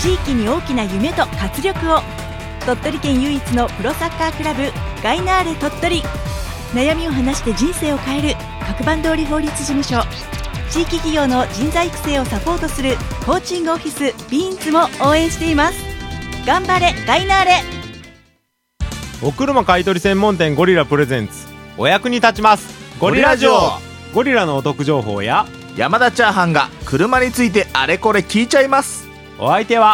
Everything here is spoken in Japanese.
地域に大きな夢と活力を。鳥取県唯一のプロサッカークラブガイナーレ鳥取。悩みを話して人生を変える角番通り法律事務所。地域企業の人材育成をサポートするコーチングオフィスビーンズも応援しています。頑張れガイナーレ。 お車買取専門店ゴリラプレゼンツ、お役に立ちますゴリラジオ。ゴリラのお得情報や山田チャーハンが車についてあれこれ聞いちゃいます。 お相手は